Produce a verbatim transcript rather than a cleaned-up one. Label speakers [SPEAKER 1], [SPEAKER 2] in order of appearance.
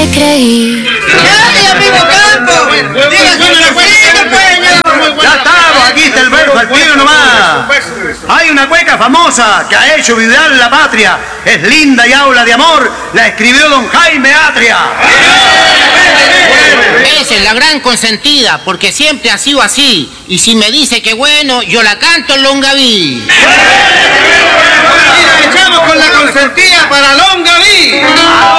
[SPEAKER 1] me creí.
[SPEAKER 2] ¡Ay, amigo Campo! ¡Dígase una cueca, pues!
[SPEAKER 3] Ya estamos, aquí está el verso al tiro nomás. Hay una cueca famosa que ha hecho vibrar la patria. Es linda y habla de amor. La escribió don Jaime Atria.
[SPEAKER 2] Esa es la gran consentida, porque siempre ha sido así. Y si me dice que bueno, yo la canto en Longaví.
[SPEAKER 4] Mira, echamos con la consentida para Longaví.